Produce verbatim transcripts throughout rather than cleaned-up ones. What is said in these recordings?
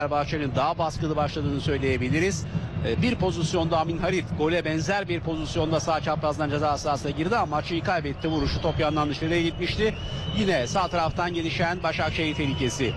Fenerbahçe'nin daha baskılı başladığını söyleyebiliriz. Bir pozisyonda Amin Harit gole benzer bir pozisyonda sağ çaprazdan ceza sahasına girdi ama maçı kaybetti. Vuruşu top yandan dışarıya gitmişti. Yine sağ taraftan gelişen Başakşehir tehlikesi.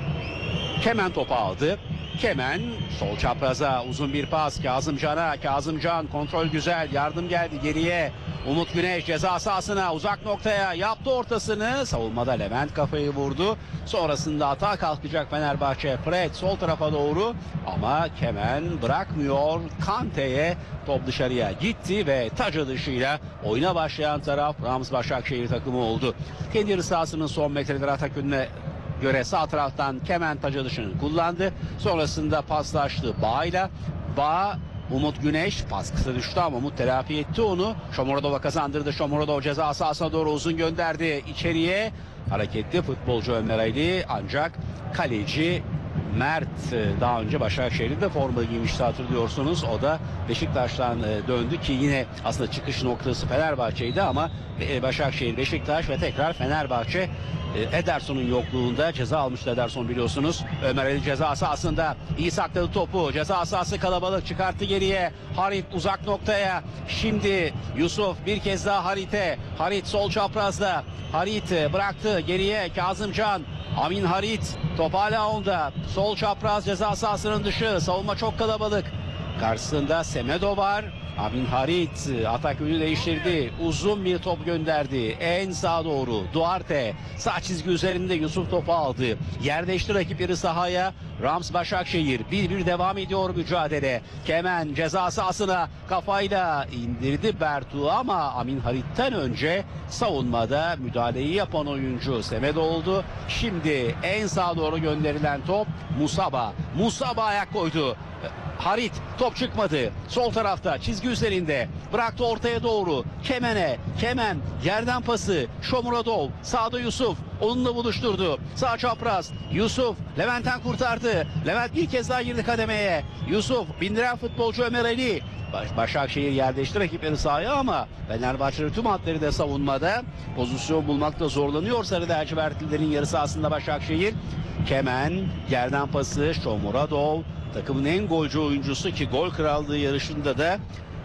Kemen topu aldı. Kemen sol çapraza uzun bir pas Kazımcan'a. Kazımcan kontrol güzel, yardım geldi geriye. Umut Güneş ceza sahasına uzak noktaya yaptı ortasını. Savunmada Levent kafayı vurdu. Sonrasında atağa kalkacak Fenerbahçe. Fred sol tarafa doğru ama Kemen bırakmıyor. Kante'ye top dışarıya gitti ve taç atışıyla oyuna başlayan taraf Rams Başakşehir takımı oldu. Kendi yarı sahasının son metreleri atak önüne göre sağ taraftan Kemen taç atışını kullandı. Sonrasında paslaştı Bağ'yla. Bağ Umut Güneş pas kısa düştü ama Umut telafi etti onu. Shomurodov'a kazandırdı. Shomurodov ceza sahasına doğru uzun gönderdi. İçeriye hareketli futbolcu Ömer Ali ancak kaleci Mert daha önce Başakşehir'in de forma giymişti hatırlıyorsunuz. O da Beşiktaş'tan döndü ki yine aslında çıkış noktası Fenerbahçe'ydi ama Başakşehir, Beşiktaş ve tekrar Fenerbahçe. Ederson'un yokluğunda ceza almıştı Ederson biliyorsunuz. Ömer Ali ceza sahasında iyi sakladı topu. Ceza sahası kalabalık, çıkarttı geriye. Harit uzak noktaya. Şimdi Yusuf bir kez daha Harit'e. Harit sol çaprazda. Harit bıraktı geriye Kazımcan. Amin Harit top hala onda. Sol çapraz ceza sahasının dışı. Savunma çok kalabalık. Karşısında Semedo var. Amin Harit atak yönü değiştirdi. Uzun bir top gönderdi. En sağa doğru. Duarte sağ çizgi üzerinde Yusuf topu aldı. Yer değişti rakip yarı sahaya. Rams Başakşehir bir bir devam ediyor mücadele. Kemen ceza sahasına kafayla indirdi Bertu ama Amin Harit'ten önce savunmada müdahaleyi yapan oyuncu Semedo oldu. Şimdi en sağa doğru gönderilen top Musaba. Musaba ayak koydu. Harit top çıkmadı. Sol tarafta çizgi üzerinde. Bıraktı ortaya doğru. Kemen'e. Kemen yerden pası. Shomurodov. Sağda Yusuf. Onunla buluşturdu. Sağ çapraz. Yusuf. Levent'ten kurtardı. Levent bir kez daha girdi kademeye. Yusuf. Bindiren futbolcu Ömer Ali. Başakşehir yer değişti rakipleri sahaya ama Fenerbahçe'nin tüm hatları da savunmada. Pozisyon bulmakta zorlanıyor Sarı lacivertlilerin yarı sahasında Başakşehir. Kemen yerden pası. Shomurodov. Takımın en golcü oyuncusu ki gol krallığı yarışında da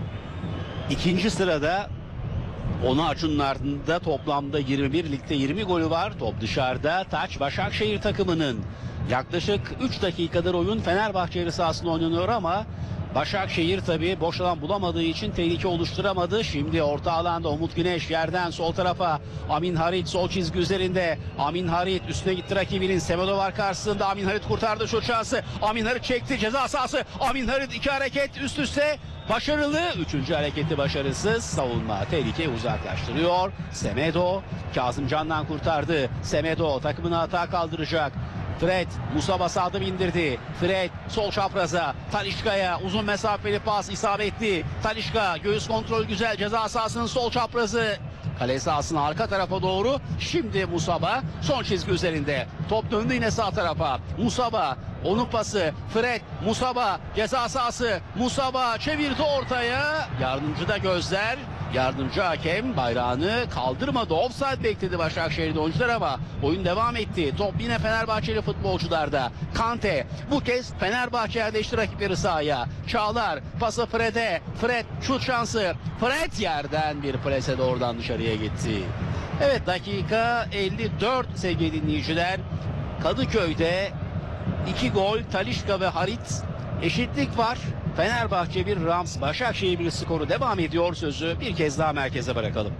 ikinci sırada. Onu Acun'un ardında toplamda yirmi bir, ligde yirmi golü var. Top dışarıda. Taç Başakşehir takımının. Yaklaşık üç dakikadır oyun Fenerbahçe yarı sahasında oynanıyor ama Başakşehir tabii boş alan bulamadığı için tehlike oluşturamadı. Şimdi orta alanda Umut Güneş yerden sol tarafa. Amin Harit sol çizgi üzerinde. Amin Harit üstüne gitti rakibinin. Semedo var karşısında. Amin Harit kurtardı şu şansı. Amin Harit çekti ceza sahası. Amin Harit iki hareket üst üste. Başarılı. Üçüncü hareketi başarısız. Savunma tehlikeyi uzaklaştırıyor. Semedo Kazımcan'dan kurtardı. Semedo takımını hata kaldıracak. Fred Musaba sağda indirdi. Fred sol çapraza. Talişka'ya uzun mesafeli pas isabetli. Talişka göğüs kontrol güzel. Ceza sahasının sol çaprazı. Kale sahasının arka tarafa doğru. Şimdi Musaba son çizgi üzerinde. Top döndü yine sağ tarafa. Musaba onun pası. Fred Musaba ceza sahası. Musaba çevirdi ortaya. Yardımcıda gözler. Yardımcı hakem bayrağını kaldırmadı. Offside bekledi Başakşehir'de oyuncular ama oyun devam etti. Top yine Fenerbahçeli futbolcularda. Kante bu kez Fenerbahçe yerleşti rakipleri sahaya. Çağlar pası Fred'e. Fred şut şansı. Fred yerden bir plase doğrudan dışarıya gitti. Evet dakika elli dört sevgili dinleyiciler. Kadıköy'de iki gol Talişka ve Harit. Eşitlik var. Fenerbahçe bir, Rams Başakşehir bir skoru devam ediyor. Sözü bir kez daha merkeze bırakalım.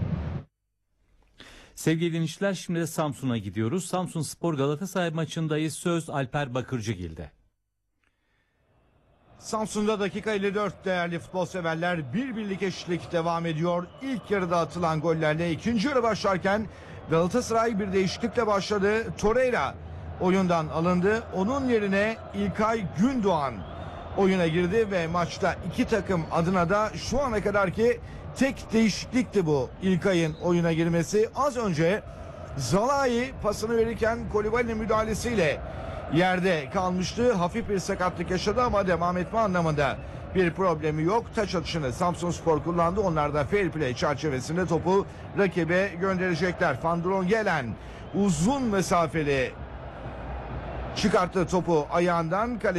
Sevgili dinleyiciler şimdi de Samsun'a gidiyoruz. Samsunspor Galatasaray maçındayız. Söz Alper Bakırcıgil'de. Samsun'da dakika elli dört değerli futbol severler. Bir birlik eşitlik devam ediyor. İlk yarıda atılan gollerle ikinci yarı başlarken Galatasaray bir değişiklikle başladı. Torreira oyundan alındı. Onun yerine İlkay Gündoğan oyuna girdi ve maçta iki takım adına da şu ana kadarki tek değişiklikti bu İlkay'ın oyuna girmesi. Az önce Zalai pasını verirken Kolibali'nin müdahalesiyle yerde kalmıştı. Hafif bir sakatlık yaşadı ama devam etme anlamında bir problemi yok. Taç atışını Samsunspor kullandı. Onlar da fair play çerçevesinde topu rakibe gönderecekler. Van Drongelen uzun mesafeli çıkarttı topu ayağından. Kale